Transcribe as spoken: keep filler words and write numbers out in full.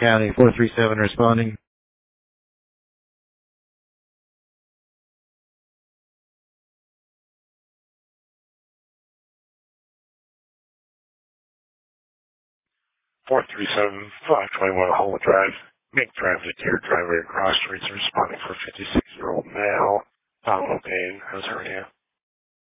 County, four three seven responding. four three seven, five twenty-one Holland Drive. Make drive to Deer Driveway across streets responding for fifty-six-year-old male. Abdominal pain. How's hernia?